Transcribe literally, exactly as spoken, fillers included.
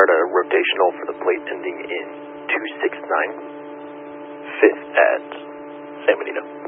start a rotational for the plate ending in two six nine. Fifth at San Benito.